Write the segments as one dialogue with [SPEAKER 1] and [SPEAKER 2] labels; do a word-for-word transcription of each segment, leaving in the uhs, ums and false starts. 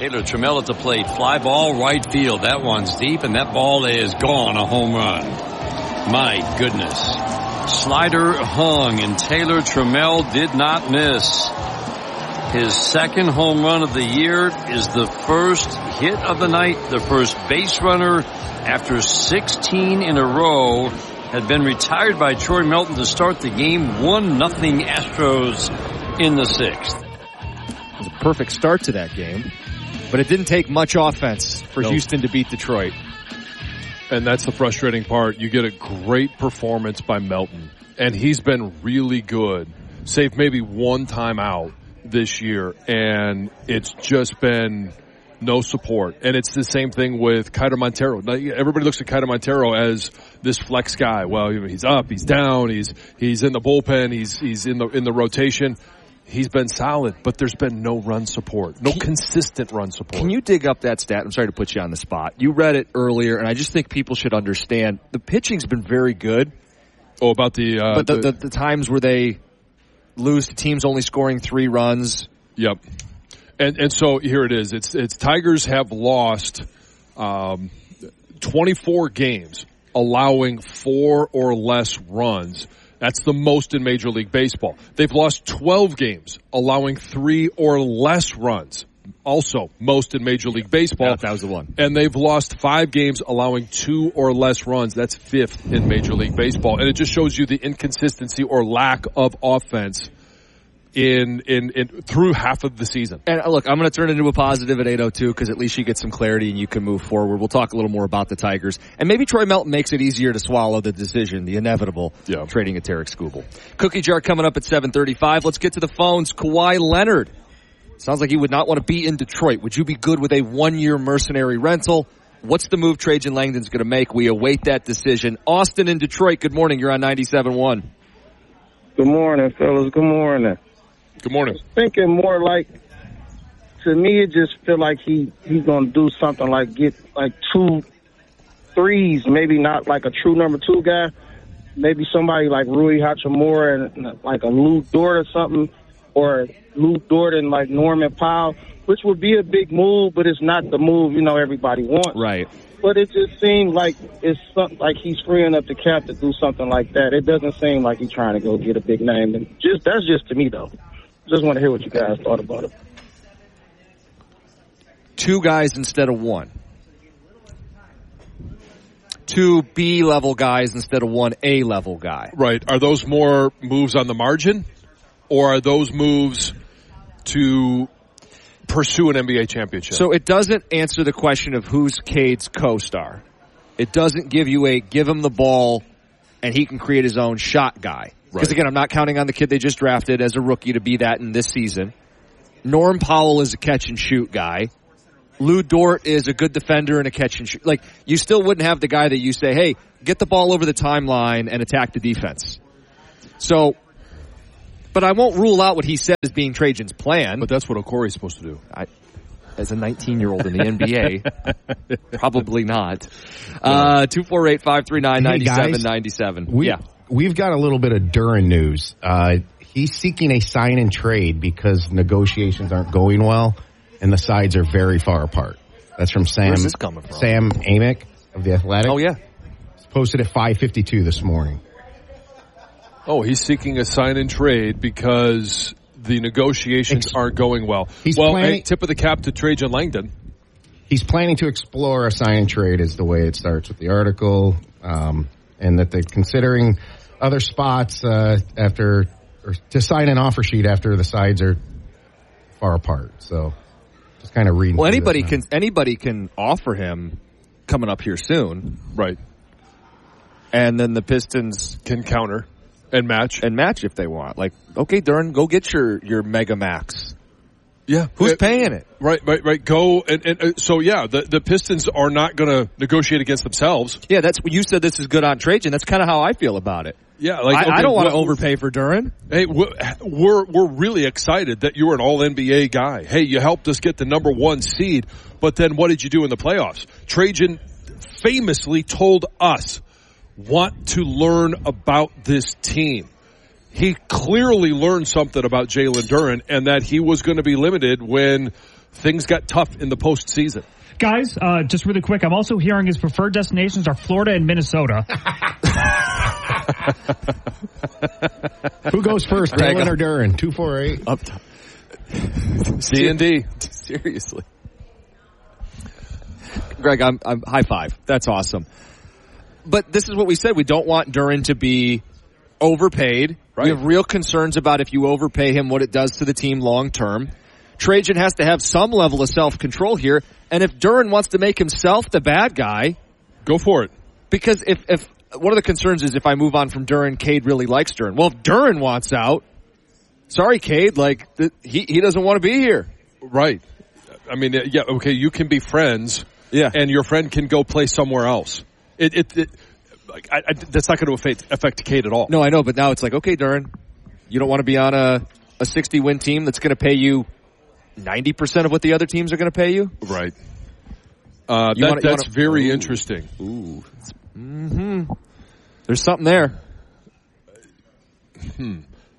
[SPEAKER 1] Taylor Trammell at the plate. Fly ball right field. That one's deep, and that ball is gone. A home run. My goodness. Slider hung, and Taylor Trammell did not miss. His second home run of the year is the first hit of the night. The first base runner after sixteen in a row had been retired by Troy Melton to start the game. one nothing Astros in the sixth.
[SPEAKER 2] It was a perfect start to that game, but it didn't take much offense for
[SPEAKER 3] Nope.
[SPEAKER 2] Houston to beat Detroit.
[SPEAKER 3] And that's the frustrating part. You get a great performance by Melton, and he's been really good, save maybe one time out this year, and it's just been no support. And it's the same thing with Kiter Montero. Now, everybody looks at Kiter Montero as this flex guy. Well, he's up, he's down, he's he's in the bullpen, he's he's in the in the rotation. He's been solid, but there's been no run support, no
[SPEAKER 2] Can,
[SPEAKER 3] consistent run support.
[SPEAKER 2] Can you dig up that stat? I'm sorry to put you on the spot. You read it earlier, and I just think people should understand the pitching's been very good.
[SPEAKER 3] Oh, about the uh,
[SPEAKER 2] but the,
[SPEAKER 3] the,
[SPEAKER 2] the, the times where they lose to teams only scoring three runs.
[SPEAKER 3] Yep. And and so here it is. It's it's Tigers have lost um, twenty-four games, allowing four or less runs. That's the most in Major League Baseball. They've lost twelve games, allowing three or less runs. Also, most in Major League Baseball.
[SPEAKER 2] Yeah, that was the one.
[SPEAKER 3] And they've lost five games, allowing two or less runs. That's fifth in Major League Baseball. And it just shows you the inconsistency or lack of offense in in, in through half of the season.
[SPEAKER 2] And look, I'm going to turn it into a positive at eight oh two because at least you get some clarity and you can move forward. We'll talk a little more about the Tigers. And maybe Troy Melton makes it easier to swallow the decision, the inevitable,
[SPEAKER 3] yeah.
[SPEAKER 2] trading at Tarek Skubal. Cookie Jar coming up at seven thirty-five. Let's get to the phones. Kawhi Leonard. Sounds like he would not want to be in Detroit. Would you be good with a one-year mercenary rental? What's the move Trajan Langdon's going to make? We await that decision. Austin in Detroit, good morning. You're on ninety-seven point one.
[SPEAKER 4] Good morning, fellas. Good morning.
[SPEAKER 3] Good morning.
[SPEAKER 4] Thinking more like, to me, it just feel like he he's gonna do something like get like two threes, maybe not like a true number two guy, maybe somebody like Rui Hachimura and like a Lou Dort or something, or Lou Dort and like Norman Powell, which would be a big move, but it's not the move you know everybody wants.
[SPEAKER 2] Right.
[SPEAKER 4] But it just seems like it's something like he's freeing up the cap to do something like that. It doesn't seem like he's trying to go get a big name. And just that's just to me though. Just want to hear what you guys thought about it.
[SPEAKER 2] Two guys instead of one. Two B-level guys instead of one A-level guy.
[SPEAKER 3] Right. Are those more moves on the margin, or are those moves to pursue an N B A championship?
[SPEAKER 2] So it doesn't answer the question of who's Cade's co-star. It doesn't give you a give him the ball and he can create his own shot guy. Because,
[SPEAKER 3] right.
[SPEAKER 2] again, I'm not counting on the kid they just drafted as a rookie to be that in this season. Norm Powell is a catch-and-shoot guy. Lou Dort is a good defender and a catch-and-shoot. Like, you still wouldn't have the guy that you say, hey, get the ball over the timeline and attack the defense. So, but I won't rule out what he said as being Trajan's plan.
[SPEAKER 3] But that's what Okori's supposed to do.
[SPEAKER 2] I, as a nineteen-year-old in the N B A, probably not. Uh, two four eight, five three nine, nine seven nine seven.
[SPEAKER 5] We,
[SPEAKER 2] yeah.
[SPEAKER 5] We've got a little bit of Duran news. Uh, he's seeking a sign and trade because negotiations aren't going well and the sides are very far apart. That's from Sam.
[SPEAKER 2] Where's this coming from?
[SPEAKER 5] Sam Amick of The Athletic.
[SPEAKER 2] Oh, yeah.
[SPEAKER 5] It's posted at five fifty-two this morning.
[SPEAKER 3] Oh, he's seeking a sign and trade because the negotiations Ex- aren't going well.
[SPEAKER 5] He's
[SPEAKER 3] well,
[SPEAKER 5] planning-
[SPEAKER 3] hey, tip of the cap to Trajan Langdon.
[SPEAKER 5] He's planning to explore a sign and trade is the way it starts with the article, um, and that they're considering other spots uh, after or to sign an offer sheet after the sides are far apart. So just kind of reading.
[SPEAKER 2] Well, anybody can anybody can offer him coming up here soon,
[SPEAKER 3] right?
[SPEAKER 2] And then the Pistons
[SPEAKER 3] can counter and match
[SPEAKER 2] and match if they want. Like, okay, Duran, go get your your mega max.
[SPEAKER 3] Yeah,
[SPEAKER 2] who's
[SPEAKER 3] it,
[SPEAKER 2] paying it?
[SPEAKER 3] Right, right, right. Go and, and uh, so yeah, the the Pistons are not going to negotiate against themselves.
[SPEAKER 2] Yeah, that's what you said. This is good on Trajan. That's kind of how I feel about it.
[SPEAKER 3] Yeah, like
[SPEAKER 2] I,
[SPEAKER 3] okay,
[SPEAKER 2] I don't want to
[SPEAKER 3] well,
[SPEAKER 2] overpay for Duran.
[SPEAKER 3] Hey, we're we're really excited that you're an All N B A guy. Hey, you helped us get the number one seed, but then what did you do in the playoffs? Trajan famously told us, "Want to learn about this team." he clearly learned something about Jalen Duren and that he was going to be limited when things got tough in the postseason.
[SPEAKER 6] Guys, uh, just really quick, I'm also hearing his preferred destinations are Florida and Minnesota.
[SPEAKER 5] Who goes first, Jalen or Duren? two four eight
[SPEAKER 2] Up top.
[SPEAKER 3] D and D.
[SPEAKER 2] Seriously. Greg, I'm, I'm high five. That's awesome. But this is what we said. We don't want Duren to be overpaid.
[SPEAKER 3] Right.
[SPEAKER 2] We have real concerns about if you overpay him, what it does to the team long term. Trajan has to have some level of self-control here. And if Duren wants to make himself the bad guy,
[SPEAKER 3] go for it.
[SPEAKER 2] Because if, if one of the concerns is if I move on from Duren, Cade really likes Duren. Well, if Duren wants out, sorry, Cade, like, th- he, he doesn't want to be here.
[SPEAKER 3] Right. I mean, yeah, okay, you can be friends,
[SPEAKER 2] yeah,
[SPEAKER 3] and your friend can go play somewhere else. It, it, it like, I, I, that's not going to affect, affect Cade at all.
[SPEAKER 2] No, I know, but now it's like, okay, Duren, you don't want to be on a, a sixty-win team that's going to pay you ninety percent of what the other teams are going to pay you?
[SPEAKER 3] Right. Uh,
[SPEAKER 2] You
[SPEAKER 3] that,
[SPEAKER 2] wanna- you
[SPEAKER 3] that's
[SPEAKER 2] wanna-
[SPEAKER 3] very
[SPEAKER 2] Ooh.
[SPEAKER 3] interesting.
[SPEAKER 2] Ooh. Mm-hmm. There's something there.
[SPEAKER 3] Hmm.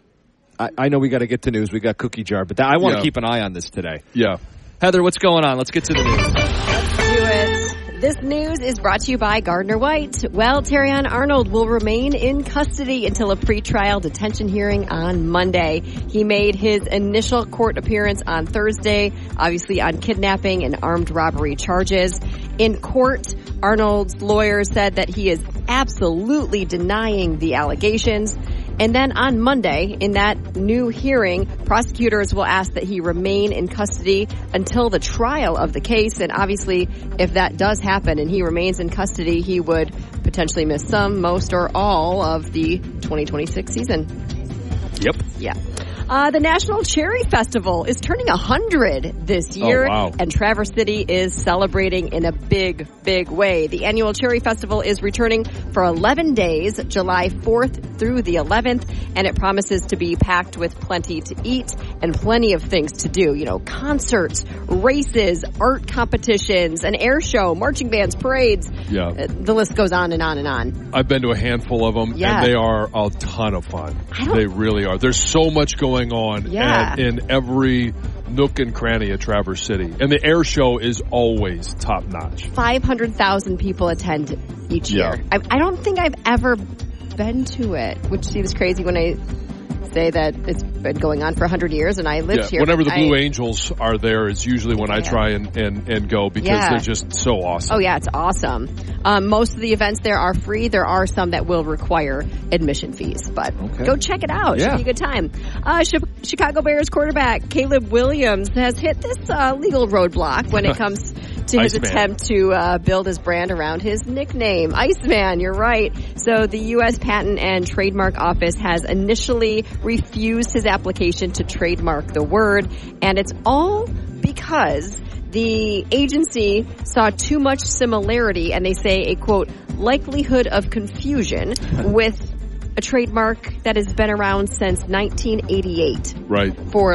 [SPEAKER 2] I, I know we got to get to news. We got cookie jar, but that, I want to
[SPEAKER 3] Yeah.
[SPEAKER 2] keep an eye on this today.
[SPEAKER 3] Yeah.
[SPEAKER 2] Heather, what's going on? Let's get to the news.
[SPEAKER 7] Let's do it. This news is brought to you by Gardner White. Well, Terrion Arnold will remain in custody until a pretrial detention hearing on Monday. He made his initial court appearance on Thursday, obviously on kidnapping and armed robbery charges. In court, Arnold's lawyer said that he is absolutely denying the allegations. And then on Monday, in that new hearing, prosecutors will ask that he remain in custody until the trial of the case. And obviously, if that does happen and he remains in custody, he would potentially miss some, most, or all of the twenty twenty-six season.
[SPEAKER 2] Yep.
[SPEAKER 7] Yeah. Uh, the National Cherry Festival is turning one hundred this year,
[SPEAKER 3] Oh, wow.
[SPEAKER 7] and Traverse City is celebrating in a big, big way. The annual Cherry Festival is returning for eleven days, July fourth through the eleventh, and it promises to be packed with plenty to eat and plenty of things to do. You know, concerts, races, art competitions, an air show, marching bands, parades.
[SPEAKER 3] Yeah.
[SPEAKER 7] Uh, the list goes on and on and on.
[SPEAKER 3] I've been to a handful of them,
[SPEAKER 7] Yeah.
[SPEAKER 3] and they are a ton of fun.
[SPEAKER 7] I don't-
[SPEAKER 3] They really are. There's so much going on
[SPEAKER 7] Yeah.
[SPEAKER 3] at, in every nook and cranny of Traverse City. And the air show is always top notch.
[SPEAKER 7] five hundred thousand people attend each
[SPEAKER 3] Yeah.
[SPEAKER 7] year. I, I don't think I've ever been to it, which seems crazy when I say that it's been going on for one hundred years and I lived
[SPEAKER 3] Yeah,
[SPEAKER 7] here.
[SPEAKER 3] whenever the
[SPEAKER 7] I-
[SPEAKER 3] Blue Angels are there is usually when I
[SPEAKER 7] Yeah.
[SPEAKER 3] try and, and, and go because
[SPEAKER 7] Yeah.
[SPEAKER 3] they're just so awesome.
[SPEAKER 7] Oh yeah, it's awesome. Um, most of the events there are free. There are some that will require admission fees, but
[SPEAKER 2] Okay.
[SPEAKER 7] go check it out.
[SPEAKER 2] Yeah.
[SPEAKER 7] Should be a good time. Uh, Chi- Chicago Bears quarterback Caleb Williams has hit this uh, legal roadblock when it comes to his
[SPEAKER 3] Iceman.
[SPEAKER 7] attempt to uh, build his brand around his nickname, Iceman. You're right. So the U S Patent and Trademark Office has initially refused his application to trademark the word, and it's all because the agency saw too much similarity, and they say a, quote, likelihood of confusion with a trademark that has been around since nineteen eighty-eight
[SPEAKER 3] Right.
[SPEAKER 7] for